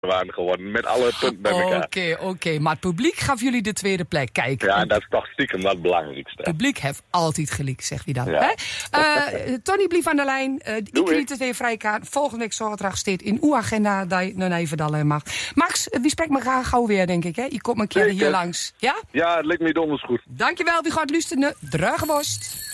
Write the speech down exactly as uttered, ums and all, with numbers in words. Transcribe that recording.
waren geworden. Met alle punten bij elkaar. Oké, okay, oké. Okay. Maar het publiek gaf jullie de tweede plek. Kijk. Ja, dat is toch stiekem wat het belangrijkste. Het publiek heeft altijd gelijk, zegt hij dan. Ja. Uh, Tony, blief aan de lijn. Uh, ik liet het weer vrijkaart. Volgende week zaterdag staat in uw agenda dat je nog even dan mag. Max, wie spreekt me graag gauw weer, denk ik. Hè? Je komt een keer hier langs. Ja? Ja, het lijkt me donders goed. Dankjewel, wie gaat luisteren. Druigeworst.